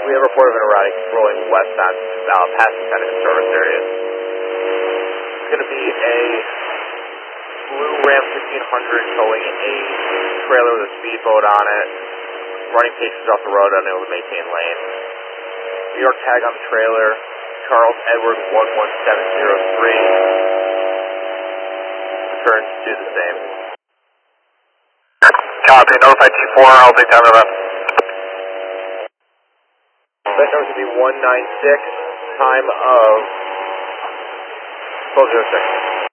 We have a report of an erratic rolling westbound past the kind of service area. It's going to be a blue Ram 1500 towing a trailer with a speedboat on it, running paces off the road unable to maintain lane. New York tag on the trailer, Charles Edward 11703. Returns to the same. Copy, notify T4, I'll take time of that. That number should be 196, time of 1206.